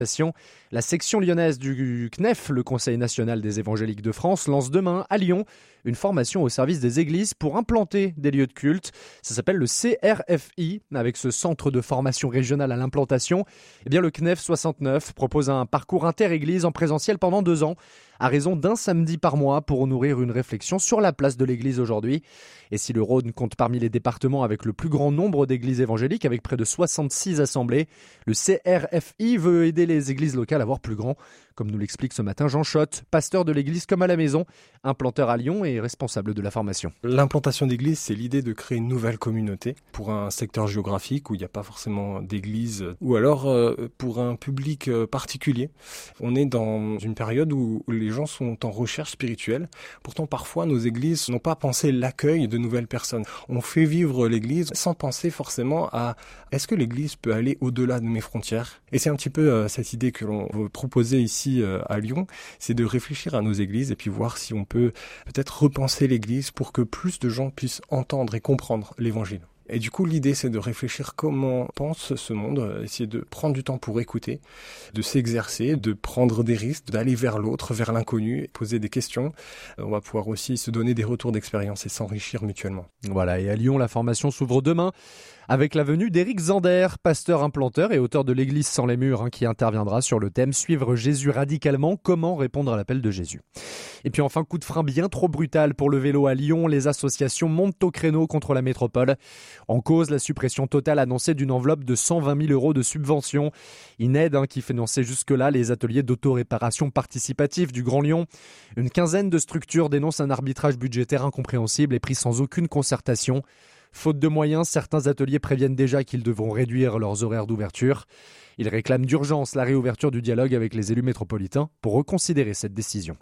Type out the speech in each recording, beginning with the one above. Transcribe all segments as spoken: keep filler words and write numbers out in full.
La section lyonnaise du C N E F, le Conseil national des évangéliques de France, lance demain à Lyon une formation au service des églises pour implanter des lieux de culte. Ça s'appelle le C R F I. Avec ce centre de formation régionale à l'implantation, eh bien le C N E F soixante-neuf propose un parcours inter-église en présentiel pendant deux ans, à raison d'un samedi par mois pour nourrir une réflexion sur la place de l'église aujourd'hui. Et si le Rhône compte parmi les départements avec le plus grand nombre d'églises évangéliques, avec près de soixante-six assemblées, le C R F I veut aider les églises locales à voir plus grand, comme nous l'explique ce matin Jean Schott, pasteur de l'église Comme à la Maison, implanteur à Lyon et responsable de la formation. L'implantation d'église, c'est l'idée de créer une nouvelle communauté pour un secteur géographique où il n'y a pas forcément d'église, ou alors euh, pour un public euh, particulier. On est dans une période où les gens sont en recherche spirituelle. Pourtant, parfois, nos églises n'ont pas pensé l'accueil de nouvelles personnes. On fait vivre l'église sans penser forcément à est-ce que l'église peut aller au-delà de mes frontières ? Et c'est un petit peu euh, cette idée que l'on veut proposer ici euh, à Lyon, c'est de réfléchir à nos églises et puis voir si on peut peut-être repenser l'église pour que plus de gens puissent entendre et comprendre l'évangile. Et du coup, l'idée, c'est de réfléchir comment pense ce monde, essayer de prendre du temps pour écouter, de s'exercer, de prendre des risques, d'aller vers l'autre, vers l'inconnu, poser des questions. On va pouvoir aussi se donner des retours d'expérience et s'enrichir mutuellement. Voilà, et à Lyon, la formation s'ouvre demain avec la venue d'Éric Zander, pasteur implanteur et auteur de l'Église sans les murs, hein, qui interviendra sur le thème « Suivre Jésus radicalement, comment répondre à l'appel de Jésus ». Et puis enfin, coup de frein bien trop brutal pour le vélo à Lyon, les associations montent au créneau contre la métropole. En cause, la suppression totale annoncée d'une enveloppe de cent vingt mille euros de subvention. Une aide hein, qui finançait jusque-là les ateliers d'autoréparation participative du Grand Lyon. Une quinzaine de structures dénoncent un arbitrage budgétaire incompréhensible et pris sans aucune concertation. Faute de moyens, certains ateliers préviennent déjà qu'ils devront réduire leurs horaires d'ouverture. Ils réclament d'urgence la réouverture du dialogue avec les élus métropolitains pour reconsidérer cette décision.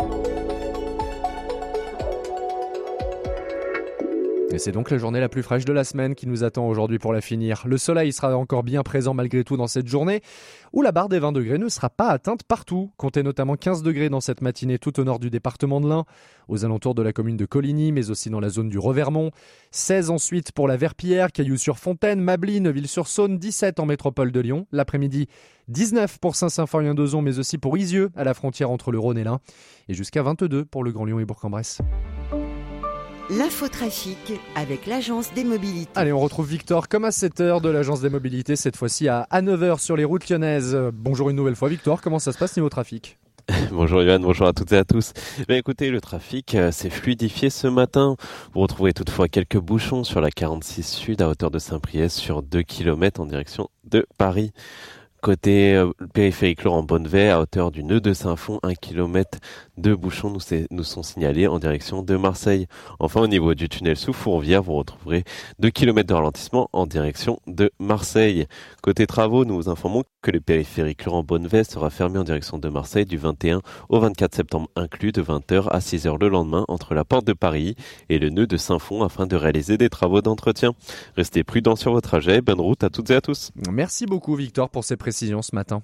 Et c'est donc la journée la plus fraîche de la semaine qui nous attend aujourd'hui pour la finir. Le soleil sera encore bien présent malgré tout dans cette journée, où la barre des vingt degrés ne sera pas atteinte partout. Comptez notamment quinze degrés dans cette matinée tout au nord du département de l'Ain, aux alentours de la commune de Coligny, mais aussi dans la zone du Revermont. seize ensuite pour la Verpillière, Cailloux-sur-Fontaine, Mably, Neuville-sur-Saône, dix-sept en métropole de Lyon. L'après-midi, dix-neuf pour Saint-Symphorien-d'Ozon, mais aussi pour Isieux, à la frontière entre le Rhône et l'Ain. Et jusqu'à vingt-deux pour le Grand Lyon et Bourg-en-Bresse. L'infotrafic avec l'Agence des Mobilités. Allez, on retrouve Victor comme à sept heures de l'Agence des Mobilités, cette fois-ci à neuf heures sur les routes lyonnaises. Bonjour une nouvelle fois Victor, comment ça se passe niveau trafic ? Bonjour Yoann, bonjour à toutes et à tous. Bien écoutez, le trafic euh, s'est fluidifié ce matin. Vous retrouverez toutefois quelques bouchons sur la quarante-six Sud à hauteur de Saint-Priest sur deux kilomètres en direction de Paris. Côté euh, périphérique Laurent-Bonnevet, à hauteur du nœud de Saint-Fond, un kilomètre de bouchons nous, nous sont signalés en direction de Marseille. Enfin, au niveau du tunnel sous Fourvière, vous retrouverez deux kilomètres de ralentissement en direction de Marseille. Côté travaux, nous vous informons que le périphérique Laurent-Bonnevet sera fermé en direction de Marseille du vingt et un au vingt-quatre septembre inclus, de vingt heures à six heures le lendemain, entre la porte de Paris et le nœud de Saint-Fond, afin de réaliser des travaux d'entretien. Restez prudents sur vos trajets. Bonne route à toutes et à tous. Merci beaucoup Victor pour ces précisions ce matin.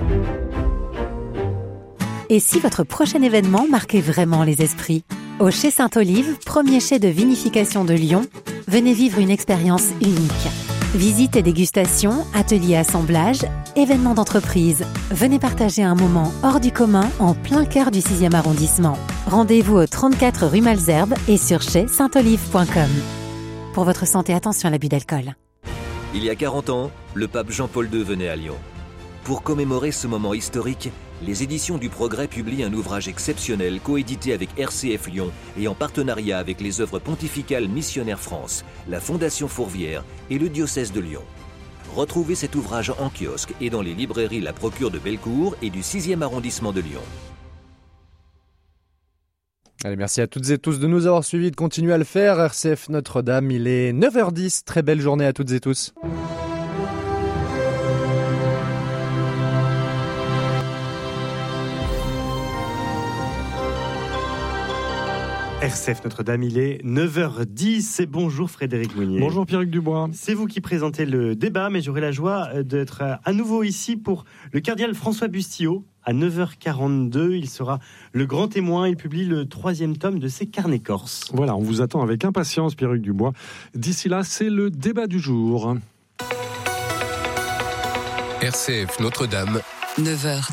Et si votre prochain événement marquait vraiment les esprits ? Au Chai Sainte-Olive, premier chai de vinification de Lyon, venez vivre une expérience unique. Visites et dégustations, ateliers assemblage, événements d'entreprise. Venez partager un moment hors du commun en plein cœur du sixième arrondissement. Rendez-vous au trente-quatre rue Malesherbes et sur chai sainte olive point com. Pour votre santé, attention à l'abus d'alcool. Il y a quarante ans, le pape Jean-Paul deux venait à Lyon. Pour commémorer ce moment historique, les éditions du Progrès publient un ouvrage exceptionnel coédité avec R C F Lyon et en partenariat avec les œuvres pontificales Missionnaires France, la Fondation Fourvière et le diocèse de Lyon. Retrouvez cet ouvrage en kiosque et dans les librairies La Procure de Bellecour et du sixième arrondissement de Lyon. Allez, merci à toutes et tous de nous avoir suivis, de continuer à le faire. R C F Notre-Dame, il est neuf heures dix. Très belle journée à toutes et tous. R C F Notre-Dame, il est neuf heures dix et bonjour Frédéric Mounier. Bonjour Pierre-Luc Dubois. C'est vous qui présentez le débat, mais j'aurai la joie d'être à nouveau ici pour le cardinal François Bustillo. À neuf heures quarante-deux, il sera le grand témoin. Il publie le troisième tome de ses carnets corses. Voilà, on vous attend avec impatience Pierre-Luc Dubois. D'ici là, c'est le débat du jour. R C F Notre-Dame, neuf heures